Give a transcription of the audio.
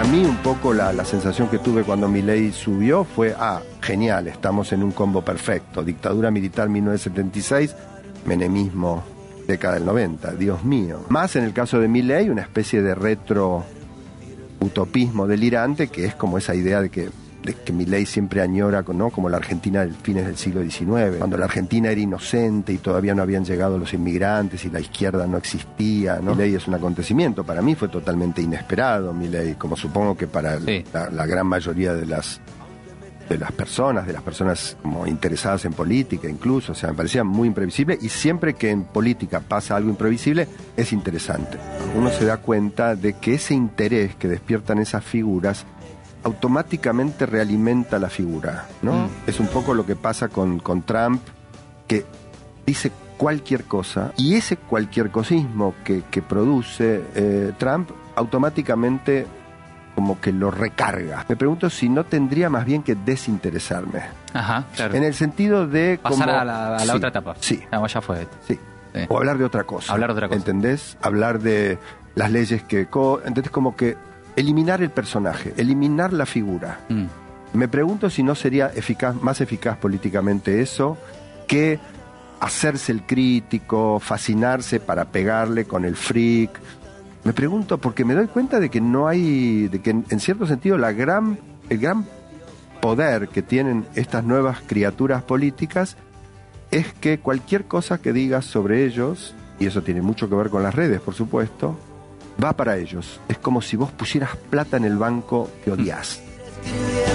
mí un poco la sensación que tuve cuando Milei subió fue, genial, estamos en un combo perfecto. Dictadura militar 1976, menemismo década del 90, Dios mío. Más en el caso de Milei, una especie de retro-utopismo delirante, que es como esa idea de que Milei siempre añora, ¿no? Como la Argentina del fines del siglo XIX, cuando la Argentina era inocente y todavía no habían llegado los inmigrantes y la izquierda no existía, ¿no? Milei es un acontecimiento, para mí fue totalmente inesperado Milei, como supongo que para la gran mayoría de las personas como interesadas en política incluso, o sea, me parecía muy imprevisible, y siempre que en política pasa algo imprevisible es interesante. Uno se da cuenta de que ese interés que despiertan esas figuras automáticamente realimenta la figura, ¿no? Es un poco lo que pasa con Trump, que dice cualquier cosa, y ese cualquier cosismo que produce Trump automáticamente como que lo recarga. Me pregunto si no tendría más bien que desinteresarme. Ajá, claro. En el sentido de pasar a la otra etapa. Sí. Ya fue. Sí. O hablar de otra cosa. ¿Entendés? Hablar de las leyes ¿entendés? Como que eliminar el personaje, eliminar la figura. Me pregunto si no sería más eficaz políticamente eso que hacerse el crítico, fascinarse para pegarle con el freak. Me pregunto porque me doy cuenta de que no hay, de que en cierto sentido el gran poder que tienen estas nuevas criaturas políticas es que cualquier cosa que digas sobre ellos, y eso tiene mucho que ver con las redes, por supuesto, va para ellos. Es como si vos pusieras plata en el banco que odias.